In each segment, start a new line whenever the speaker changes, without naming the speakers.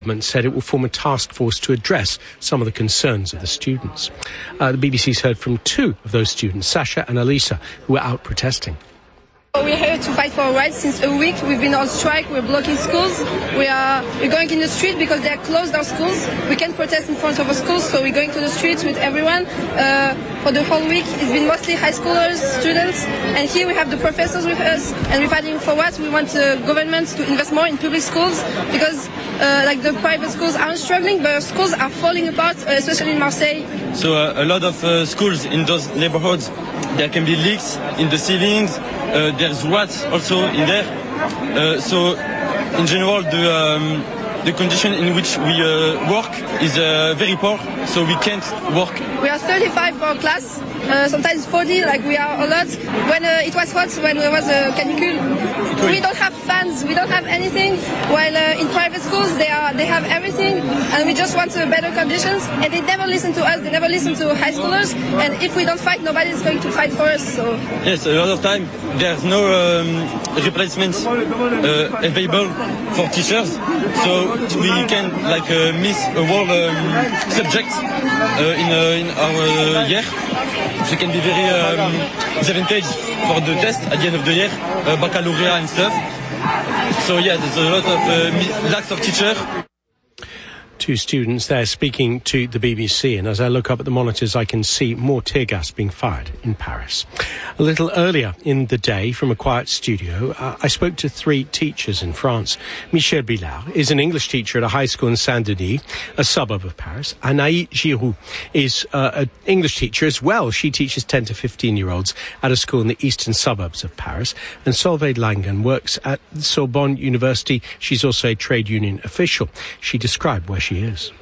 Government said it will form a task force to address some of the concerns of the students. The BBC's heard from two of those students, Sasha and Elisa, who were out protesting.
We're here to fight for our rights since a week. We've been on strike. We're blocking schools. We're going in the street because they closed our schools. We can't protest in front of our schools, so we're going to the streets with everyone. For the whole week, it's been mostly high schoolers, students, and here we have the professors with us, and we're fighting for what? We want the government to invest more in public schools because like the private schools aren't struggling, but schools are falling apart, especially in Marseille.
So a lot of schools in those neighborhoods, there can be leaks in the ceilings. There's rats also in there. So in general, the condition in which we work is very poor, so we can't work.
We are 35 for our class, sometimes 40, like we are a lot. When it was hot, when there was a canicule, we don't have fans, we don't have anything, while in private schools they have everything, and we just want better conditions, and they never listen to us, they never listen to high schoolers, and if we don't fight, nobody is going to fight for us. So.
Yes, a lot of time there's no replacements available for teachers, so we can miss a whole subject in our year. So it can be very disadvantageous for the test at the end of the year, baccalaureate and stuff. So yeah, there's a lot of lack of teachers.
Two students there speaking to the BBC, and as I look up at the monitors I can see more tear gas being fired in Paris. A little earlier in the day, from a quiet studio, I spoke to three teachers in France. Michel Billard is an English teacher at a high school in Saint-Denis, a suburb of Paris. Anaïs Giroux is an English teacher as well. She teaches 10 to 15-year-olds at a school in the eastern suburbs of Paris. And Solveig Langen works at Sorbonne University. She's also a trade union official. She described where she is.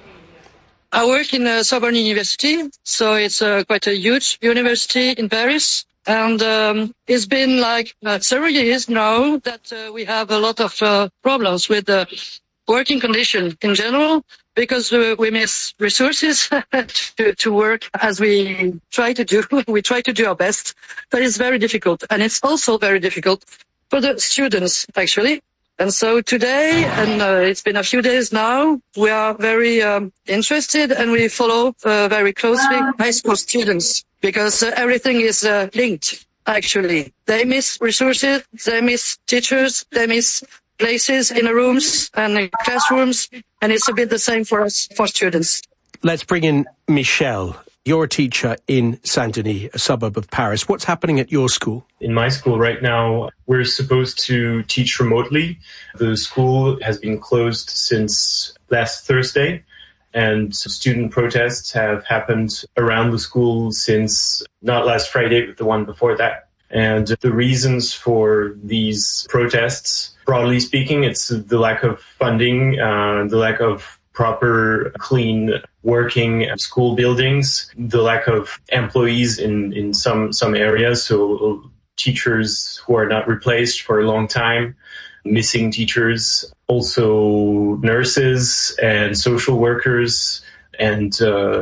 I work in Sorbonne University, so it's quite a huge university in Paris. And it's been several years now that we have a lot of problems with the working condition in general, because we miss resources to work as we try to do. We try to do our best, but it's very difficult. And it's also very difficult for the students, actually. And so today, and it's been a few days now, we are very interested, and we follow very closely high school students, because everything is linked, actually. They miss resources, they miss teachers, they miss places in the rooms and in classrooms, and it's a bit the same for us, for students.
Let's bring in Michel. You're a teacher in Saint-Denis, a suburb of Paris. What's happening at your school?
In my school right now, we're supposed to teach remotely. The school has been closed since last Thursday, and student protests have happened around the school since not last Friday, but the one before that. And the reasons for these protests, broadly speaking, it's the lack of funding, the lack of proper, clean, working school buildings, the lack of employees in some areas, so teachers who are not replaced for a long time, missing teachers, also nurses and social workers, and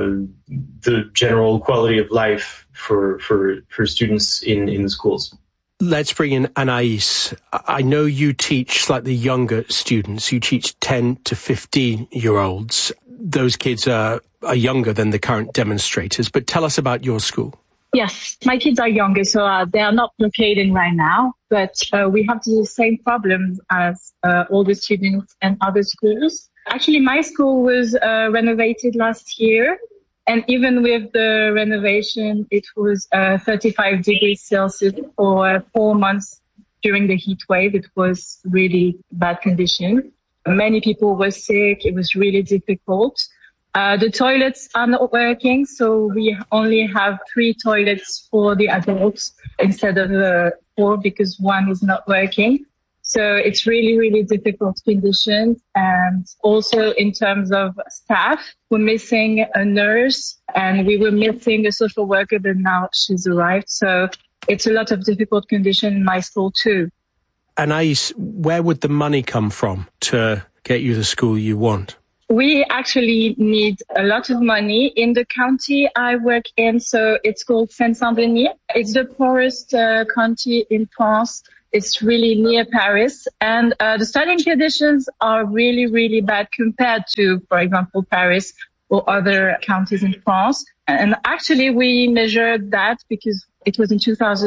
the general quality of life for students in the schools.
Let's bring in Anaïs. I know you teach slightly younger students. You teach 10 to 15-year-olds. Those kids are younger than the current demonstrators. But tell us about your school.
Yes, my kids are younger, so they are not blockading right now. But we have the same problems as all the students and other schools. Actually, my school was renovated last year. And even with the renovation, it was 35 degrees Celsius for 4 months during the heat wave. It was really bad condition. Many people were sick. It was really difficult. The toilets are not working, so we only have 3 toilets for the adults instead of 4 because one is not working. So it's really, really difficult conditions. And also in terms of staff, we're missing a nurse and we were missing a social worker, but now she's arrived. So it's a lot of difficult conditions in my school too.
Anaïs, where would the money come from to get you the school you want?
We actually need a lot of money in the county I work in. So it's called Saint-Denis. It's the poorest county in France. It's really near Paris, and the studying conditions are really, really bad compared to, for example, Paris or other counties in France. And actually, we measured that because it was in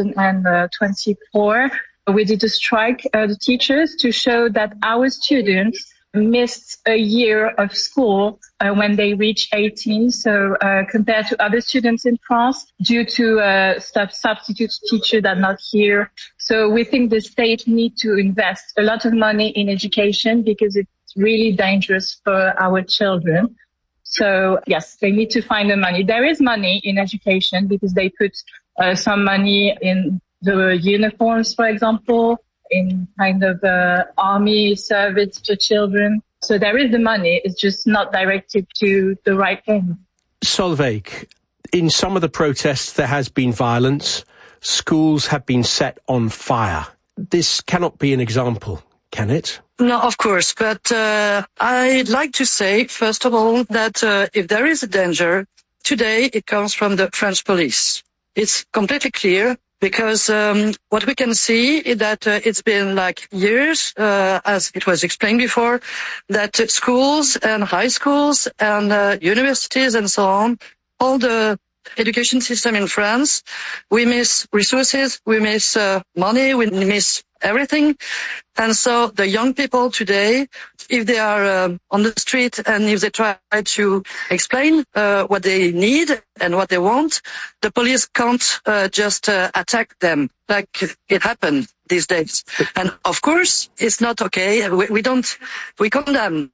2024. We did a strike, the teachers, to show that our students missed a year of school when they reach 18. So compared to other students in France, due to substitute teachers that are not here. So we think the state needs to invest a lot of money in education because it's really dangerous for our children. So yes, they need to find the money. There is money in education because they put some money in the uniforms, for example, in kind of army service for children. So there is the money. It's just not directed to the right thing.
Solveig, in some of the protests there has been violence. Schools have been set on fire. This cannot be an example, can it?
No, of course. But I'd like to say, first of all, that if there is a danger, today it comes from the French police. It's completely clear. Because what we can see is that it's been like years, as it was explained before, that schools and high schools and universities and so on, all the education system in France, we miss resources, we miss money, we miss everything. And so the young people today, if they are on the street and if they try to explain what they need and what they want, the police can't just attack them like it happened these days. And of course, it's not okay. We condemn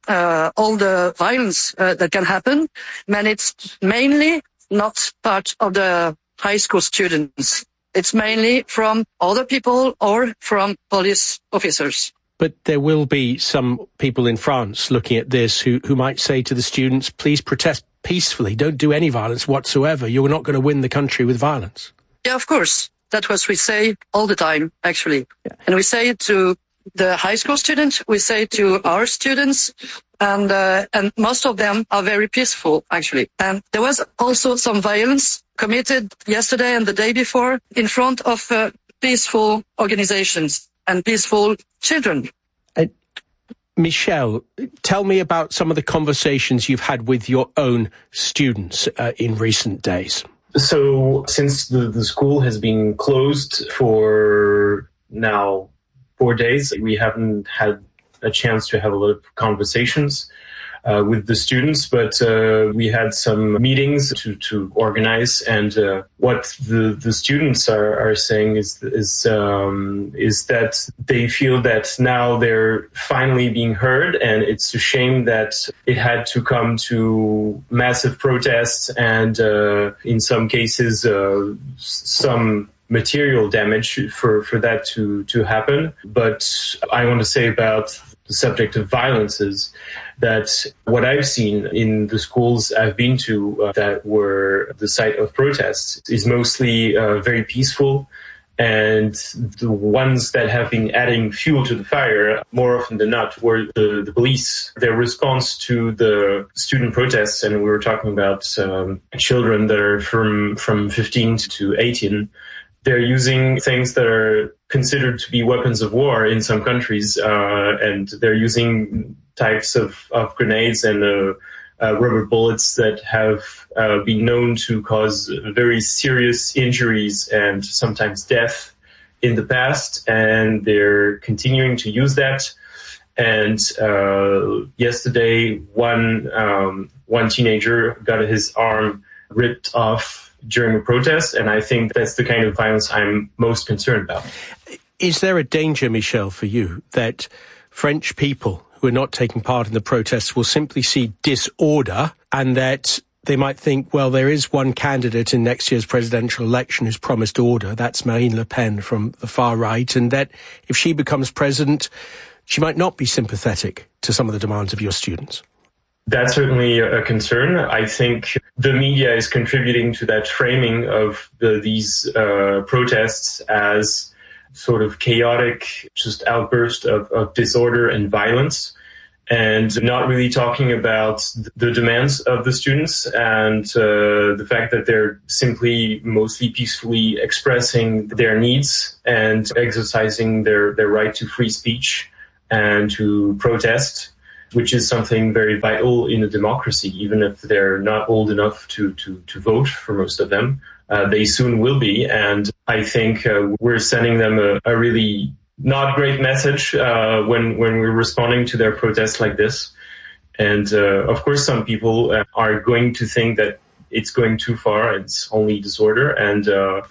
all the violence that can happen, and it's mainly not part of the high school students. It's mainly from other people or from police officers.
But there will be some people in France looking at this who might say to the students, please protest peacefully, don't do any violence whatsoever. You're not going to win the country with violence.
Yeah, of course. That's what we say all the time, actually. Yeah. And we say it to the high school students, we say to our students, and most of them are very peaceful, actually. And there was also some violence committed yesterday and the day before in front of peaceful organizations and peaceful children.
Michel, tell me about some of the conversations you've had with your own students in recent days.
So since the school has been closed for now 4 days, we haven't had a chance to have a lot of conversations with the students, but we had some meetings to organize, and what the students are saying is that they feel that now they're finally being heard, and it's a shame that it had to come to massive protests and in some cases some material damage for that to happen. But I want to say about the subject of violence is that what I've seen in the schools I've been to that were the site of protests is mostly very peaceful, and the ones that have been adding fuel to the fire more often than not were the police. Their response to the student protests, and we were talking about children that are from 15 to 18, they're using things that are considered to be weapons of war in some countries, and they're using types of grenades and rubber bullets that have been known to cause very serious injuries and sometimes death in the past, and they're continuing to use that. And yesterday, one teenager got his arm ripped off during a protest, and I think that's the kind of violence I'm most concerned about.
Is there a danger, Michel, for you that French people who are not taking part in the protests will simply see disorder, and that they might think, well, there is one candidate in next year's presidential election who's promised order, that's Marine Le Pen from the far right, and that if she becomes president, she might not be sympathetic to some of the demands of your students?
That's certainly a concern. I think the media is contributing to that framing of these protests as sort of chaotic, just outburst of disorder and violence. and not really talking about the demands of the students and the fact that they're simply mostly peacefully expressing their needs and exercising their right to free speech and to protest, which is something very vital in a democracy, even if they're not old enough to vote for most of them. They soon will be, and I think we're sending them a really not great message when we're responding to their protests like this. And of course, some people are going to think that it's going too far, it's only disorder. And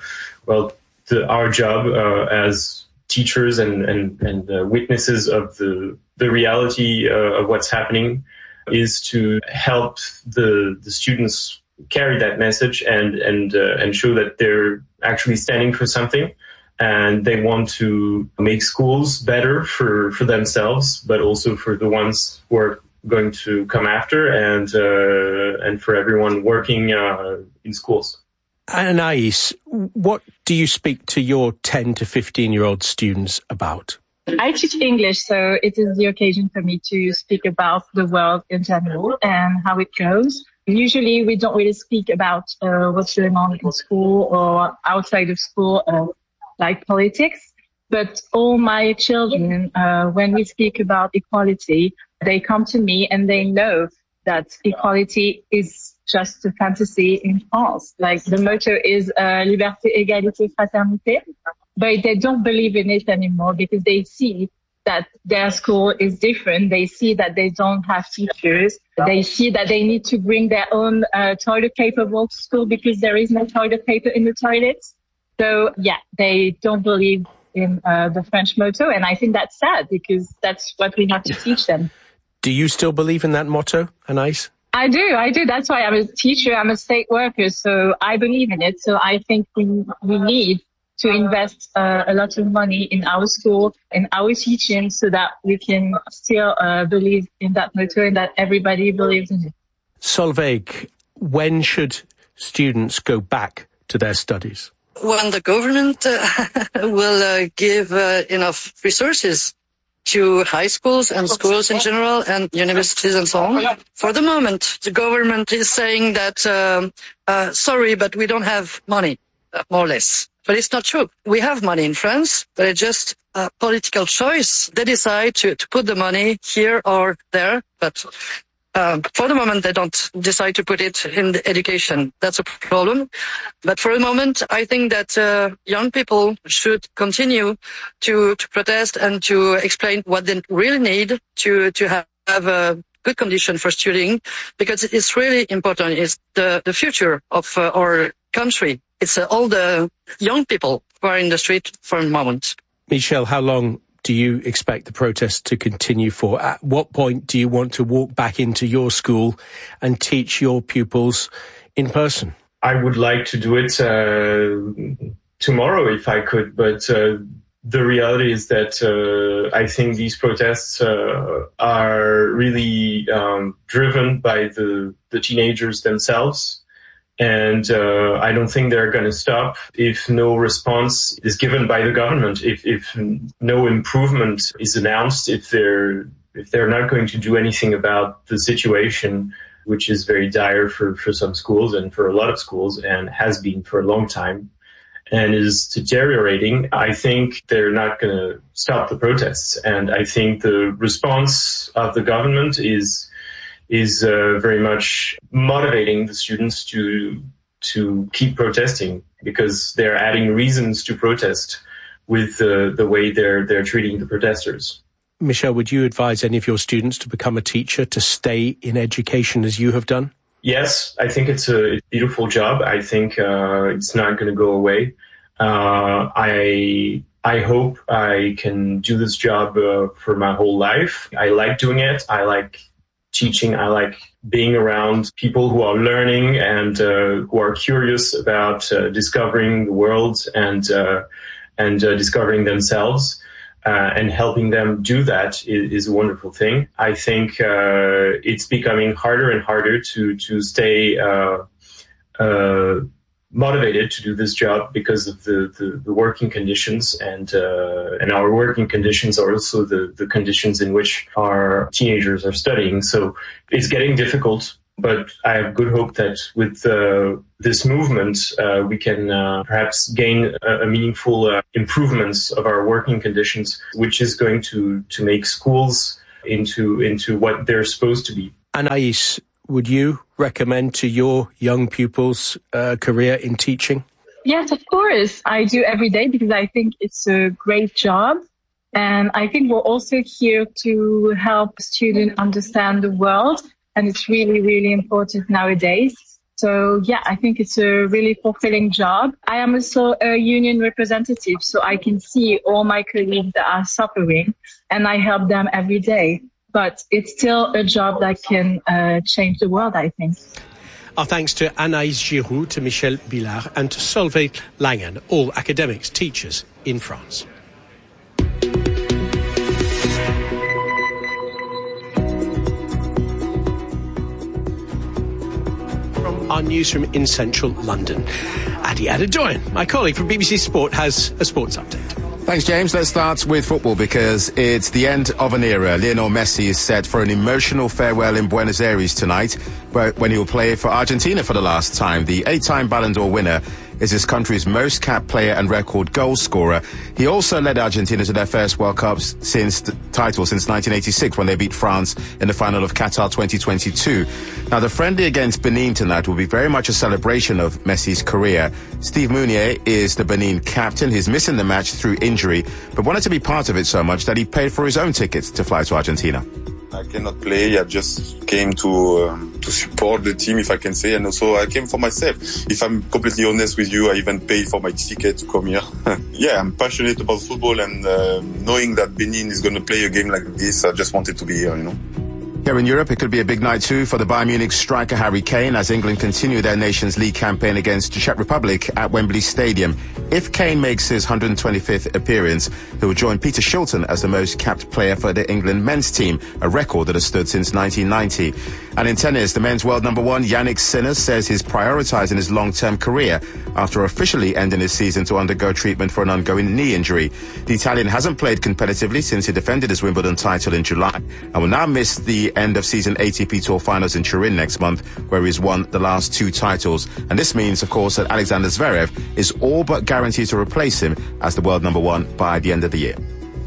our job as teachers and witnesses of the reality of what's happening is to help the students carry that message and show that they're actually standing for something, and they want to make schools better for themselves, but also for the ones who are going to come after, and for everyone working in schools.
Anaïs, what do you speak to your 10 to 15-year-old students about?
I teach English, so it is the occasion for me to speak about the world in general and how it goes. Usually we don't really speak about what's going on in school or outside of school, like politics. But all my children, when we speak about equality, they come to me and they know that equality is just a fantasy in France. Like the motto is liberté, égalité, fraternité. But they don't believe in it anymore because they see that their school is different. They see that they don't have teachers. They see that they need to bring their own toilet paper bowl to school because there is no toilet paper in the toilets. So yeah, they don't believe in the French motto. And I think that's sad because that's what we have to teach them.
Do you still believe in that motto, Anaïs?
I do. That's why I'm a teacher. I'm a state worker. So I believe in it. So I think we need to invest a lot of money in our school, in our teaching, so that we can still believe in that motto and that everybody believes in it.
Solveig, when should students go back to their studies?
When the government will give enough resources to high schools and schools in general and universities and so on. For the moment, the government is saying that, sorry, but we don't have money, more or less. But it's not true. We have money in France, but it's just a political choice. They decide to put the money here or there, but for the moment, they don't decide to put it in the education. That's a problem. But for the moment, I think that young people should continue to protest and to explain what they really need to have a good condition for studying, because it's really important. It's the future of our country. It's all the young people who are in the street for a moment.
Michel, how long do you expect the protest to continue for? At what point do you want to walk back into your school and teach your pupils in person?
I would like to do it tomorrow if I could, but the reality is that I think these protests are really driven by the teenagers themselves. And I don't think they're going to stop if no response is given by the government, if no improvement is announced, if they're not going to do anything about the situation, which is very dire for some schools and for a lot of schools and has been for a long time and is deteriorating. I think they're not going to stop the protests. And I think the response of the government is very much motivating the students to keep protesting, because they're adding reasons to protest with the way they're treating the protesters.
Michel, would you advise any of your students to become a teacher, to stay in education as you have done?
Yes, I think it's a beautiful job. I think it's not going to go away. I hope I can do this job for my whole life. I like doing it. I like teaching. I like being around people who are learning and who are curious about discovering the world and discovering themselves, and helping them do that is a wonderful thing. I think it's becoming harder and harder to stay motivated to do this job because of the working conditions, and our working conditions are also the conditions in which our teenagers are studying. So it's getting difficult, but I have good hope that with this movement, we can perhaps gain a meaningful improvements of our working conditions, which is going to make schools into what they're supposed to be.
Anaïs, would you recommend to your young pupils a career in teaching?
Yes, of course. I do every day because I think it's a great job. And I think we're also here to help students understand the world. And it's really, really important nowadays. So, yeah, I think it's a really fulfilling job. I am also a union representative, so I can see all my colleagues that are suffering, and I help them every day. But it's still a job that can change the world, I think.
Our thanks to Anaïs Giroux, to Michel Billard, and to Solveig Langen, all academics, teachers in France. From our newsroom in central London, Adi Adedoyan, my colleague from BBC Sport, has a sports update.
Thanks, James. Let's start with football because it's the end of an era. Lionel Messi is set for an emotional farewell in Buenos Aires tonight, when he will play for Argentina for the last time. The 8-time Ballon d'Or winner is his country's most capped player and record goal scorer. He also led Argentina to their first World Cup title since 1986 when they beat France in the final of Qatar 2022. Now, the friendly against Benin tonight will be very much a celebration of Messi's career. Steve Mounier is the Benin captain. He's missing the match through injury, but wanted to be part of it so much that he paid for his own tickets to fly to Argentina.
I cannot play. I just came to support the team, if I can say, and also I came for myself. If I'm completely honest with you, I even paid for my ticket to come here. Yeah, I'm passionate about football, and knowing that Benin is going to play a game like this, I just wanted to be here, you know.
Here in Europe, it could be a big night too for the Bayern Munich striker Harry Kane as England continue their Nations League campaign against the Czech Republic at Wembley Stadium. If Kane makes his 125th appearance, he will join Peter Shilton as the most capped player for the England men's team, a record that has stood since 1990. And in tennis, the men's world number one, Yannick Sinner, says he's prioritizing his long-term career after officially ending his season to undergo treatment for an ongoing knee injury. The Italian hasn't played competitively since he defended his Wimbledon title in July and will now miss the end of season ATP Tour finals in Turin next month, where he's won the last 2 titles. And this means, of course, that Alexander Zverev is all but guaranteed to replace him as the world number one by the end of the year.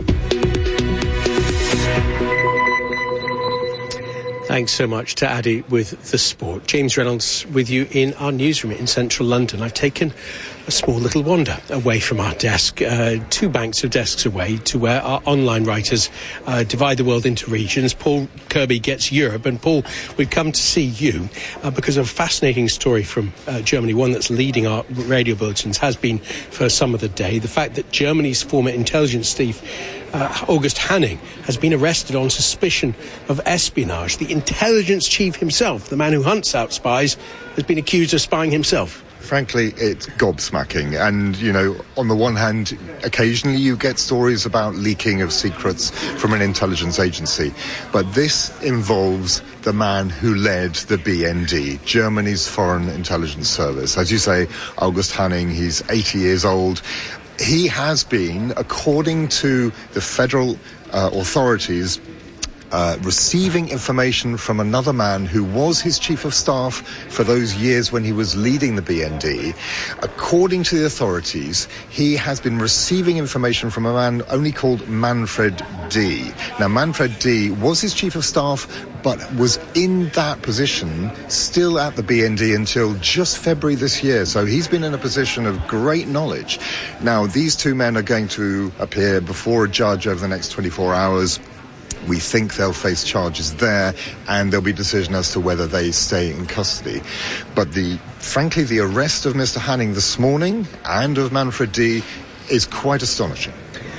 Thanks so much to Adi with the sport. James Reynolds with you in our newsroom in central London. I've taken a small little wander away from our desk, 2 banks of desks away, to where our online writers divide the world into regions. Paul Kirby gets Europe, and Paul, we've come to see you because of a fascinating story from Germany, one that's leading our radio bulletins, has been for some of the day. The fact that Germany's former intelligence chief, August Hanning, has been arrested on suspicion of espionage. The intelligence chief himself, the man who hunts out spies, has been accused of spying himself.
Frankly, it's gobsmacking. And, you know, on the one hand, occasionally you get stories about leaking of secrets from an intelligence agency. But this involves the man who led the BND, Germany's Foreign Intelligence Service. As you say, August Hanning, he's 80 years old. He has been, according to the federal authorities, receiving information from another man who was his chief of staff for those years when he was leading the BND. According to the authorities, he has been receiving information from a man only called Manfred D. Now, Manfred D was his chief of staff, but was in that position still at the BND until just February this year. So he's been in a position of great knowledge. Now, these 2 men are going to appear before a judge over the next 24 hours. We think they'll face charges there, and there'll be a decision as to whether they stay in custody. But frankly, the arrest of Mr. Hanning this morning and of Manfred D is quite astonishing.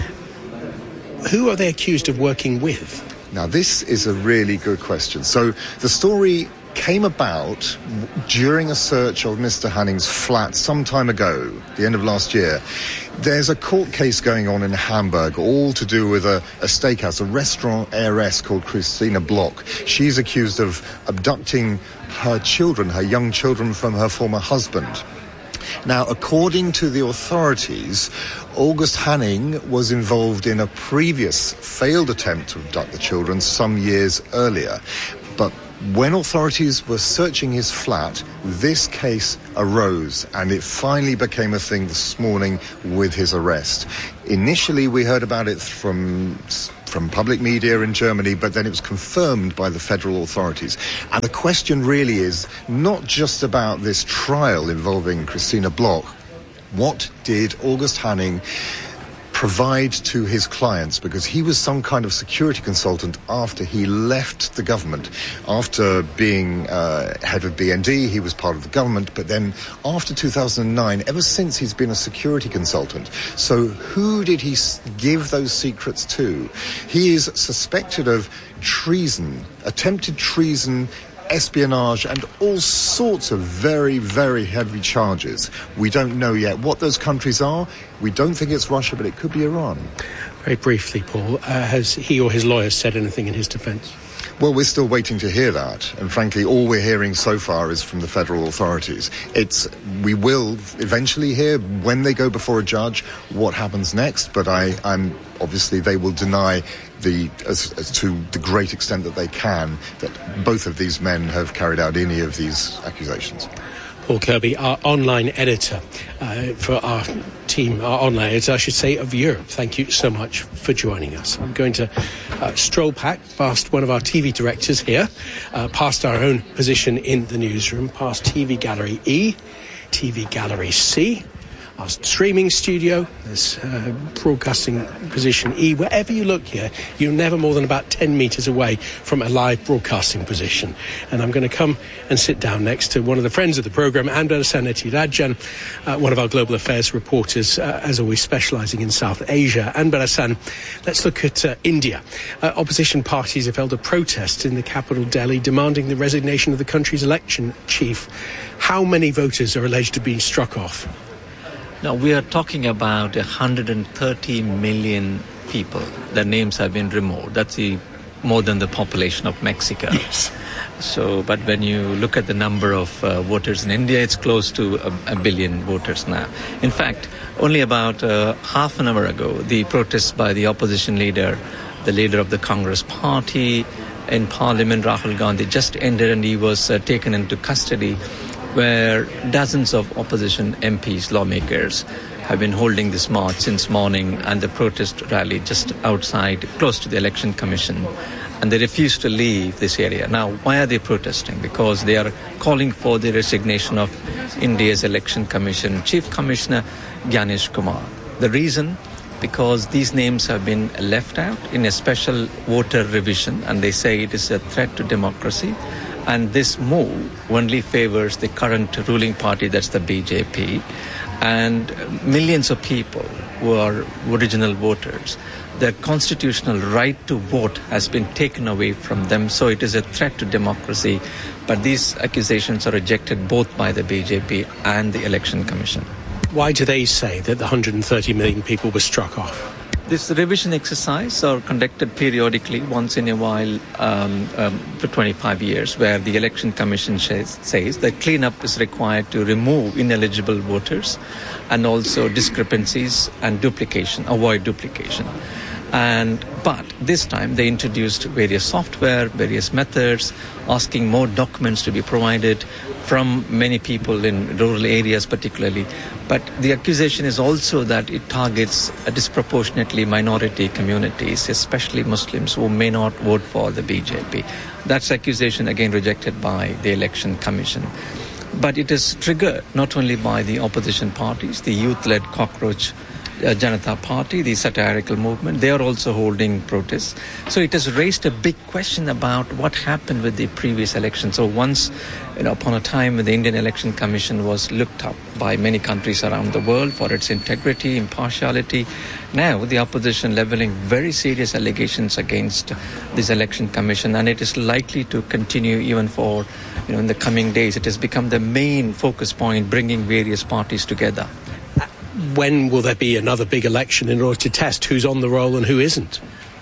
Who are they accused of working with?
Now, this is a really good question. So the story came about during a search of Mr. Hanning's flat some time ago, the end of last year. There's a court case going on in Hamburg, all to do with a steakhouse, a restaurant heiress called Christina Bloch. She's accused of abducting her children, her young children, from her former husband. Now, according to the authorities, August Hanning was involved in a previous failed attempt to abduct the children some years earlier. But when authorities were searching his flat, this case arose, and it finally became a thing this morning with his arrest. Initially, we heard about it from public media in Germany, but then it was confirmed by the federal authorities. And the question really is not just about this trial involving Christina Bloch. What did August Hanning provide to his clients? Because he was some kind of security consultant after he left the government. After being head of BND, he was part of the government, but then after 2009, ever since, he's been a security consultant. So who did he give those secrets to? He is suspected of treason, attempted treason, espionage, and all sorts of very, very heavy charges. We don't know yet what those countries are. We don't think it's Russia, but it could be Iran.
Very briefly, Paul, has he or his lawyers said anything in his defence?
Well, we're still waiting to hear that. And frankly, all we're hearing so far is from the federal authorities. We will eventually hear, when they go before a judge, what happens next. But I'm obviously they will deny as to the great extent that they can, that both of these men have carried out any of these accusations.
Paul Kirby, our online editor for our team, our online editor, I should say, of Europe. Thank you so much for joining us. I'm going to stroll past one of our TV directors here, past our own position in the newsroom, past TV Gallery E, TV Gallery C, our streaming studio, this broadcasting position E. Wherever you look here, you're never more than about 10 metres away from a live broadcasting position. And I'm going to come and sit down next to one of the friends of the programme, Anbarasan Ethirajan, one of our global affairs reporters, as always specialising in South Asia. Anbarasan, let's look at India. Opposition parties have held a protest in the capital, Delhi, demanding the resignation of the country's election chief. How many voters are alleged to be struck off?
Now, we are talking about 130 million people. Their names have been removed. That's more than the population of Mexico.
Yes.
So, but when you look at the number of voters in India, it's close to a billion voters now. In fact, only about half an hour ago, the protests by the opposition leader, the leader of the Congress party in Parliament, Rahul Gandhi, just ended, and he was taken into custody, where dozens of opposition MPs, lawmakers, have been holding this march since morning, and the protest rally just outside, close to the Election Commission, and they refuse to leave this area. Now, why are they protesting? Because they are calling for the resignation of India's Election Commission Chief Commissioner Gyanesh Kumar. The reason? Because these names have been left out in a special voter revision, and they say it is a threat to democracy. And this move only favors the current ruling party, that's the BJP, and millions of people who are original voters. Their constitutional right to vote has been taken away from them, so it is a threat to democracy. But these accusations are rejected both by the BJP and the Election Commission.
Why do they say that the 130 million people were struck off?
This revision exercise are conducted periodically, once in a while, for 25 years, where the Election Commission says that cleanup is required to remove ineligible voters and also discrepancies and duplication, avoid duplication. But this time they introduced various software, various methods, asking more documents to be provided from many people in rural areas particularly. But the accusation is also that it targets disproportionately minority communities, especially Muslims who may not vote for the BJP. That's accusation again rejected by the Election Commission. But it is triggered not only by the opposition parties, the youth-led Cockroach Janata Party, the satirical movement, they are also holding protests. So it has raised a big question about what happened with the previous election. So once, upon a time when the Indian Election Commission was looked up by many countries around the world for its integrity, impartiality, now the opposition leveling very serious allegations against this Election Commission, and it is likely to continue even for, in the coming days. It has become the main focus point, bringing various parties together.
When will there be another big election in order to test who's on the roll and who isn't?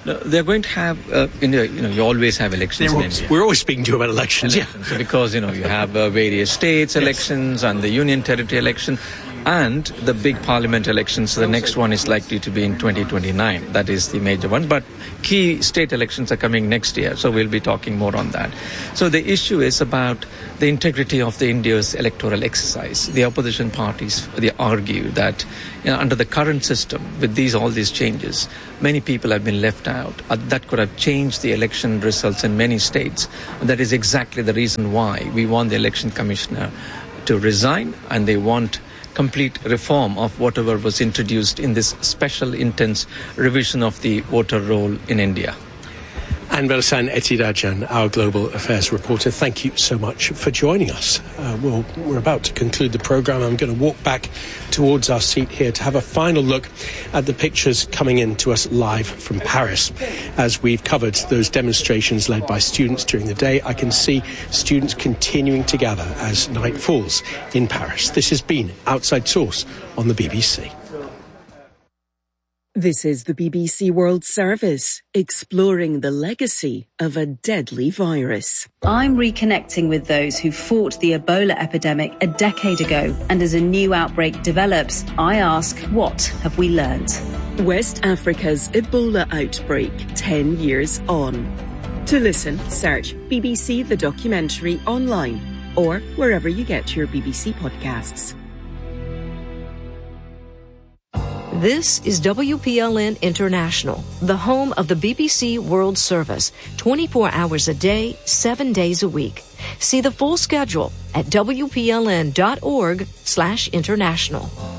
They're going to have, you always have elections in India.
We're always speaking to you about elections. Yeah.
Because, you have various states elections and the union territory election and the big parliament elections. So the next one is likely to be in 2029. That is the major one. But key state elections are coming next year. So we'll be talking more on that. So the issue is about the integrity of the India's electoral exercise. The opposition parties, they argue that under the current system, with all these changes, many people have been left out. That could have changed the election results in many states. And that is exactly the reason why we want the election commissioner to resign, and they want complete reform of whatever was introduced in this special intense revision of the voter roll in India.
Anbel-san Ethirajan, our Global Affairs reporter, thank you so much for joining us. We're about to conclude the programme. I'm going to walk back towards our seat here to have a final look at the pictures coming in to us live from Paris. As we've covered those demonstrations led by students during the day, I can see students continuing to gather as night falls in Paris. This has been Outside Source on the BBC.
This is the BBC World Service, exploring the legacy of a deadly virus.
I'm reconnecting with those who fought the Ebola epidemic a decade ago, and as a new outbreak develops, I ask, what have we learned?
West Africa's Ebola outbreak, 10 years on. To listen, search BBC The Documentary online or wherever you get your BBC podcasts.
This is WPLN International, the home of the BBC World Service, 24 hours a day, 7 days a week. See the full schedule at wpln.org/international.